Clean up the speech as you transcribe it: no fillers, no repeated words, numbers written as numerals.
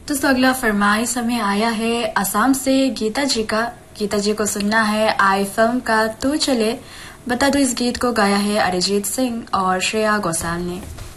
दोस्तों अगला फरमाइश हमें आया है असम से गीता जी का। गीता जी को सुनना है आई फिल्म का तू चले। बता दो इस गीत को गाया है अरिजीत सिंह और श्रेया घोषाल ने।